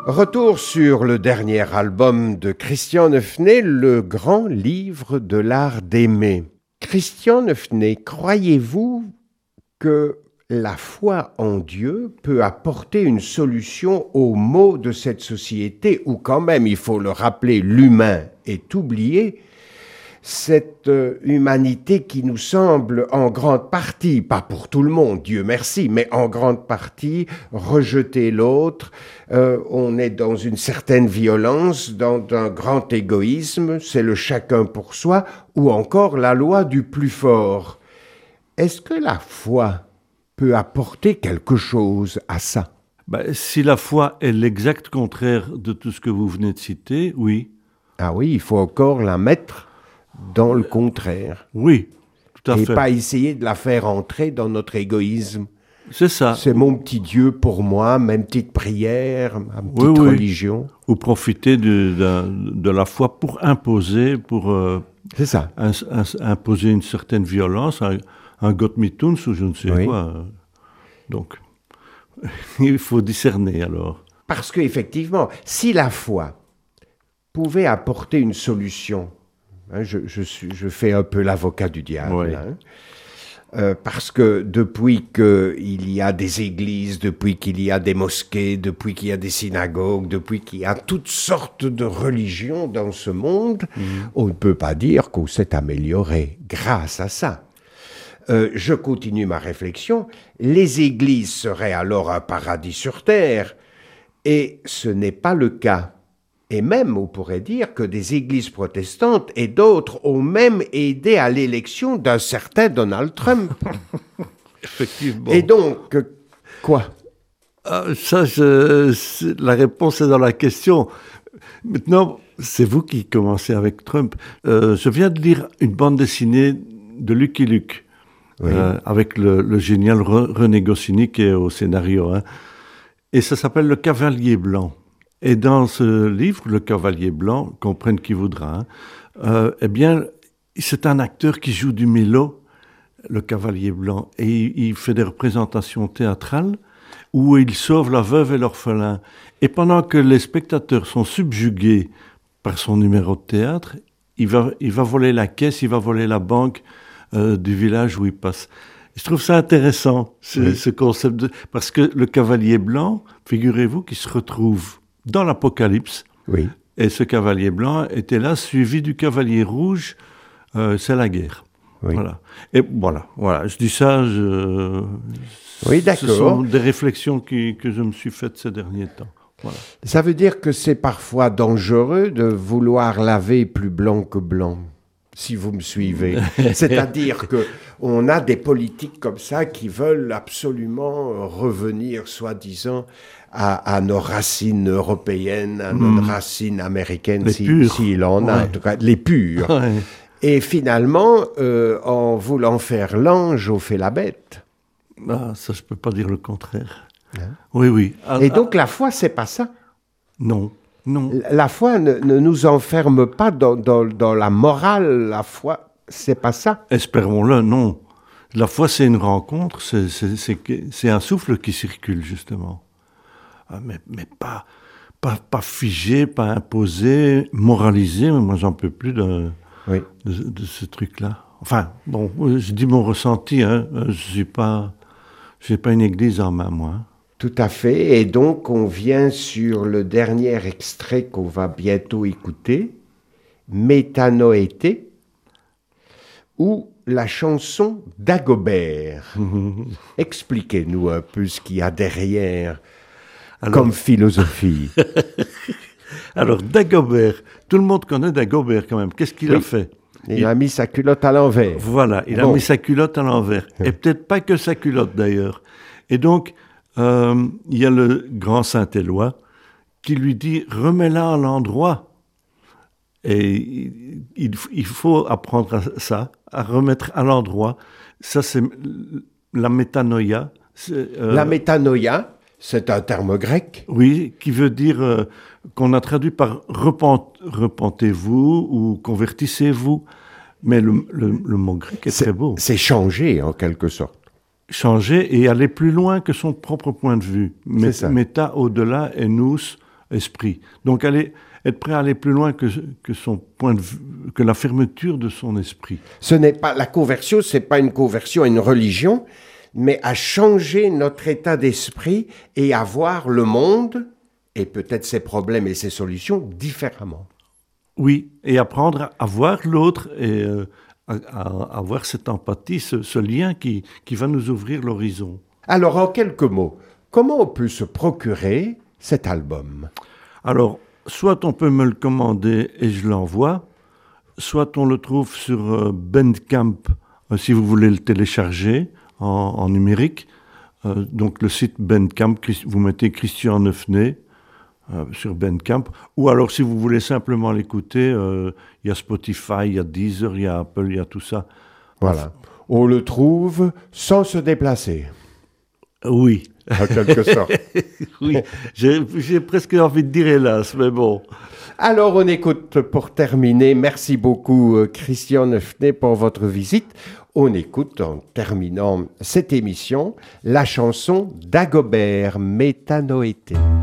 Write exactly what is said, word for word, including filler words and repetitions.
Retour sur le dernier album de Christian Neufenay, Le grand livre de l'art d'aimer. Christian Neufenay, croyez-vous que la foi en Dieu peut apporter une solution aux maux de cette société où quand même, il faut le rappeler, l'humain est oublié, cette humanité qui nous semble en grande partie, pas pour tout le monde, Dieu merci, mais en grande partie rejeter l'autre, euh, on est dans une certaine violence, dans un grand égoïsme, c'est le chacun pour soi, ou encore la loi du plus fort. Est-ce que la foi peut apporter quelque chose à ça? Ben, si la foi est l'exact contraire de tout ce que vous venez de citer, oui. Ah oui, il faut encore la mettre dans le contraire. Oui, tout à et fait. Et pas essayer de la faire entrer dans notre égoïsme. C'est ça. C'est mon petit Dieu pour moi, ma petite prière, ma petite oui, oui. religion. Ou profiter de, de, de la foi pour imposer, pour euh, C'est ça. Un, un, imposer une certaine violence, un, un Gott mit uns ou je ne sais oui. quoi. Donc, il faut discerner alors. Parce qu'effectivement, si la foi pouvait apporter une solution, hein, je, je, suis, je fais un peu l'avocat du diable, oui. hein, euh, parce que depuis qu'il y a des églises, depuis qu'il y a des mosquées, depuis qu'il y a des synagogues, depuis qu'il y a toutes sortes de religions dans ce monde, mmh. on ne peut pas dire qu'on s'est amélioré grâce à ça. Euh, je continue ma réflexion. Les églises seraient alors un paradis sur terre, et ce n'est pas le cas. Et même, on pourrait dire que des églises protestantes et d'autres ont même aidé à l'élection d'un certain Donald Trump. Effectivement. Et donc, quoi ? euh, Ça, je, la réponse est dans la question. Maintenant, c'est vous qui commencez avec Trump. Euh, je viens de lire une bande dessinée de Lucky Luke, oui. euh, avec le, le génial René Goscinny qui est au scénario. Hein, et ça s'appelle Le Cavalier Blanc. Et dans ce livre, Le Cavalier Blanc, comprenne qui voudra, hein, euh, eh bien, c'est un acteur qui joue du mélo, le Cavalier Blanc, et il, il fait des représentations théâtrales où il sauve la veuve et l'orphelin. Et pendant que les spectateurs sont subjugués par son numéro de théâtre, il va, il va voler la caisse, il va voler la banque euh, du village où il passe. Je trouve ça intéressant, ce, oui. ce concept, de, parce que le Cavalier Blanc, figurez-vous qu'il se retrouve dans l'Apocalypse, oui. et ce cavalier blanc était là, suivi du cavalier rouge, euh, c'est la guerre. Oui. Voilà. Et voilà, voilà, je dis ça, je... oui, d'accord. Ce sont des réflexions qui, que je me suis faites ces derniers temps. Voilà. Ça veut dire que c'est parfois dangereux de vouloir laver plus blanc que blanc, si vous me suivez. C'est-à-dire qu'on a des politiques comme ça qui veulent absolument revenir, soi-disant, À, à nos racines européennes, à nos mmh. racines américaines, s'il si, si en a, ouais. en tout cas, les pures. Ouais. Et finalement, euh, en voulant faire l'ange, on fait la bête. Ah, ça, je ne peux pas dire le contraire. Hein? Oui, oui. Ah, Et donc, ah, la foi, c'est pas ça. Non, non. La foi ne, ne nous enferme pas dans, dans, dans la morale. La foi, c'est pas ça. Espérons-le, non. La foi, c'est une rencontre, c'est, c'est, c'est, c'est un souffle qui circule, justement. Mais, mais pas, pas, pas figé, pas imposé, moralisé. Moi, j'en peux plus de, oui. de, de ce truc-là. Enfin, bon, je dis mon ressenti. Hein. Je n'ai pas, j'ai pas une église en main, moi. Tout à fait. Et donc, on vient sur le dernier extrait qu'on va bientôt écouter, Métanoété, ou la chanson d'Agobert. Expliquez-nous un peu ce qu'il y a derrière. Alors, comme philosophie. Alors, Dagobert, tout le monde connaît Dagobert quand même. Qu'est-ce qu'il oui. a fait ? Il, il a mis sa culotte à l'envers. Voilà, il bon. a mis sa culotte à l'envers. Et peut-être pas que sa culotte d'ailleurs. Et donc, euh, il y a le grand Saint-Éloi qui lui dit « remets-la à l'endroit ». Et il, il faut apprendre à ça, à remettre à l'endroit. Ça, c'est la métanoïa. C'est, euh, la métanoïa, c'est un terme grec. Oui, qui veut dire, euh, qu'on a traduit par repent, « repentez-vous » ou « convertissez-vous ». Mais le, le, le mot grec est, c'est très beau. C'est changer, en quelque sorte. Changer et aller plus loin que son propre point de vue. Met, méta au-delà et nous esprit. Donc aller, être prêt à aller plus loin que, que son point de vue, que la fermeture de son esprit. Ce n'est pas la conversion, c'est pas une conversion à une religion, mais à changer notre état d'esprit et à voir le monde et peut-être ses problèmes et ses solutions différemment. Oui, et apprendre à voir l'autre et euh, à, à avoir cette empathie, ce, ce lien qui, qui va nous ouvrir l'horizon. Alors, en quelques mots, comment on peut se procurer cet album ? Alors, soit on peut me le commander et je l'envoie, soit on le trouve sur euh, Bandcamp, euh, si vous voulez le télécharger en, en numérique. Euh, donc le site Bandcamp, vous mettez Christian Neufenay euh, sur Bandcamp. Ou alors si vous voulez simplement l'écouter, il euh, y a Spotify, il y a Deezer, il y a Apple, il y a tout ça. Voilà. On le trouve sans se déplacer. Oui. En quelque sorte. Oui, j'ai, j'ai presque envie de dire hélas, mais bon. Alors on écoute pour terminer, merci beaucoup Christian Neufenay pour votre visite. On écoute en terminant cette émission la chanson d'Agobert Métanoété.